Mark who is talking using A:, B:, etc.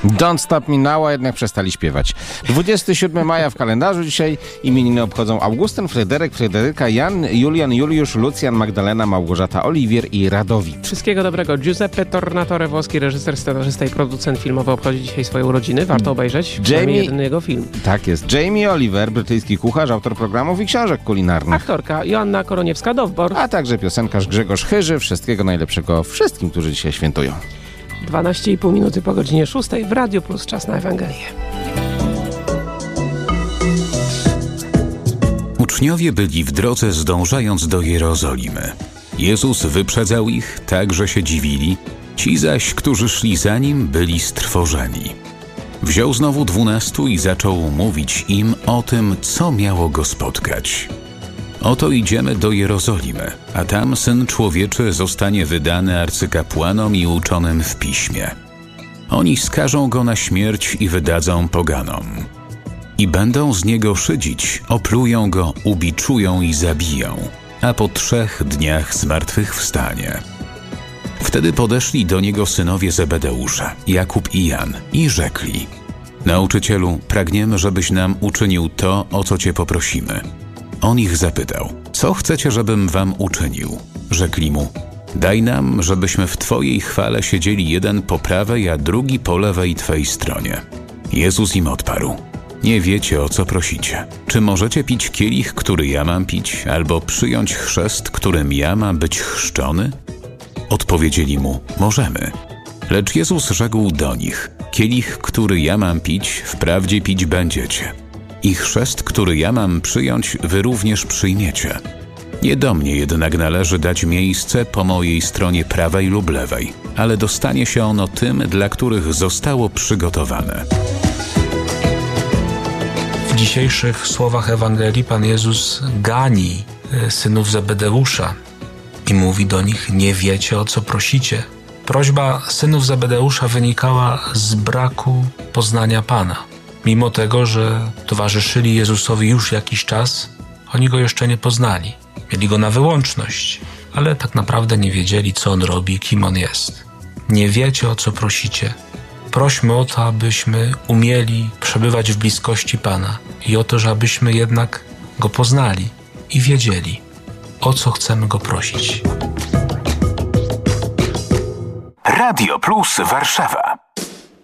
A: Don't Stop Me Now, a jednak przestali śpiewać. 27 maja w kalendarzu dzisiaj imieniny obchodzą Augustyn, Fryderyk, Fryderyka, Jan, Julian, Juliusz, Lucjan, Magdalena, Małgorzata, Oliwier i Radowid.
B: Wszystkiego dobrego. Giuseppe Tornatore, włoski reżyser, scenarzysta i producent filmowy, obchodzi dzisiaj swoje urodziny. Warto obejrzeć jeden jego film.
A: Tak jest. Jamie Oliver, brytyjski kucharz, autor programów i książek kulinarnych.
B: Aktorka Joanna Koroniewska-Dowbor.
A: A także piosenkarz Grzegorz Chyży. Wszystkiego najlepszego wszystkim, którzy dzisiaj świętują.
B: 12,5 minuty po godzinie 6 w Radiu Plus. Czas na Ewangelię.
C: Uczniowie byli w drodze, zdążając do Jerozolimy. Jezus wyprzedzał ich, tak że się dziwili, ci zaś, którzy szli za nim, byli strwożeni. Wziął znowu 12 i zaczął mówić im o tym, co miało go spotkać. Oto idziemy do Jerozolimy, a tam Syn Człowieczy zostanie wydany arcykapłanom i uczonym w piśmie. Oni skażą go na śmierć i wydadzą poganom. I będą z niego szydzić, oplują go, ubiczują i zabiją, a po 3 dniach zmartwychwstanie. Wtedy podeszli do niego synowie Zebedeusza, Jakub i Jan, i rzekli: Nauczycielu, pragniemy, żebyś nam uczynił to, o co cię poprosimy. On ich zapytał: co chcecie, żebym wam uczynił? Rzekli mu: daj nam, żebyśmy w twojej chwale siedzieli jeden po prawej, a drugi po lewej twej stronie. Jezus im odparł: nie wiecie, o co prosicie. Czy możecie pić kielich, który ja mam pić, albo przyjąć chrzest, którym ja mam być chrzczony? Odpowiedzieli mu: możemy. Lecz Jezus rzekł do nich: kielich, który ja mam pić, wprawdzie pić będziecie. I chrzest, który ja mam przyjąć, wy również przyjmiecie. Nie do mnie jednak należy dać miejsce po mojej stronie prawej lub lewej, ale dostanie się ono tym, dla których zostało przygotowane.
D: W dzisiejszych słowach Ewangelii Pan Jezus gani synów Zebedeusza i mówi do nich: nie wiecie, o co prosicie. Prośba synów Zebedeusza wynikała z braku poznania Pana. Mimo tego, że towarzyszyli Jezusowi już jakiś czas, oni Go jeszcze nie poznali. Mieli Go na wyłączność, ale tak naprawdę nie wiedzieli, co On robi, kim On jest. Nie wiecie, o co prosicie. Prośmy o to, abyśmy umieli przebywać w bliskości Pana i o to, żebyśmy jednak Go poznali i wiedzieli, o co chcemy Go prosić.
C: Radio Plus Warszawa.